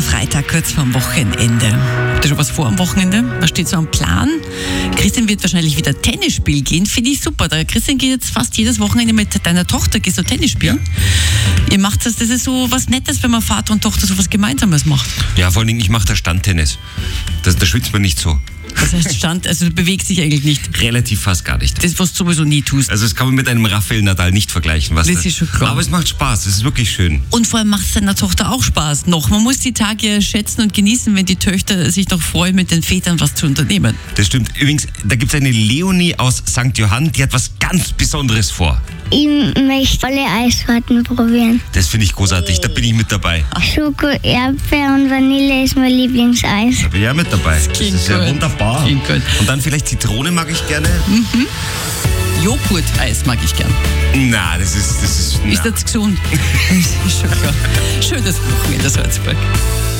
Der Freitag kurz vor dem Wochenende. Habt ihr schon was vor am Wochenende? Was steht so am Plan? Christian wird wahrscheinlich wieder Tennis spielen gehen. Finde ich super. Der Christian geht jetzt fast jedes Wochenende mit deiner Tochter, gehst du Tennis spielen. Ja. Ihr macht das ist so was Nettes, wenn man Vater und Tochter so was Gemeinsames macht. Ja, vor allen Dingen, ich mache da Standtennis. Da schwitzt man nicht so. Das heißt also du bewegst dich eigentlich nicht. Relativ fast gar nicht. Das, was du sowieso nie tust. Also das kann man mit einem Rafael Nadal nicht vergleichen. Das ist schon klar. Aber es macht Spaß, es ist wirklich schön. Und vor allem macht es deiner Tochter auch Spaß noch. Man muss die Tage schätzen und genießen, wenn die Töchter sich noch freuen, mit den Vätern was zu unternehmen. Das stimmt. Übrigens, da gibt es eine Leonie aus St. Johann, die hat was ganz Besonderes vor. Ich möchte alle Eissorten probieren. Das finde ich großartig, da bin ich mit dabei. Schoko, Erdbeer und Vanille ist mein Lieblingseis. Da bin ich ja mit dabei. Das ist ja wunderbar. Klingt gut. Und dann vielleicht Zitrone mag ich gerne. Joghurt-Eis mag ich gern. Na, das ist Ist das gesund? Das ist schon klar. Schönes Wochenende, Salzburg.